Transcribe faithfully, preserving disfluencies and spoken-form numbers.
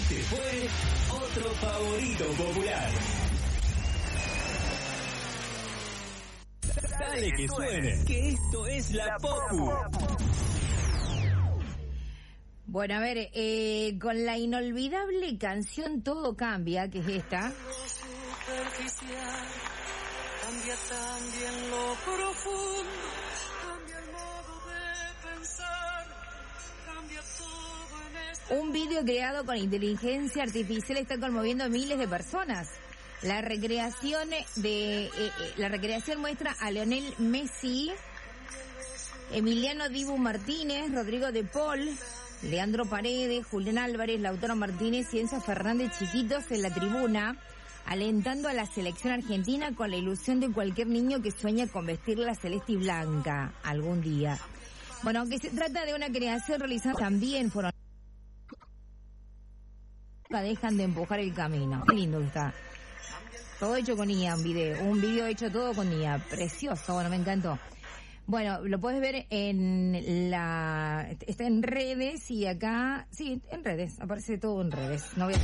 Este fue otro favorito popular. Dale que suene, que esto es la Popu. Bueno, a ver, eh, con la inolvidable canción Todo Cambia, que es esta. Cambia también lo profundo, cambia el modo de pensar, cambia todo en este... Un vídeo creado con inteligencia artificial está conmoviendo a miles de personas. La recreación de eh, eh, la recreación muestra a Lionel Messi, Emiliano Dibu Martínez, Rodrigo de Paul, Leandro Paredes, Julián Álvarez, Lautaro Martínez y Enzo Fernández chiquitos en la tribuna, alentando a la selección argentina con la ilusión de cualquier niño que sueña con vestir la celeste y blanca algún día. Bueno, aunque se trata de una creación realizada también fueron... Nunca dejan de empujar el camino. Qué lindo que está. Todo hecho con I A, un video. Un video hecho todo con I A. Precioso, bueno, me encantó. Bueno, lo puedes ver en la... Está en redes y acá... Sí, en redes. Aparece todo en redes. No voy a...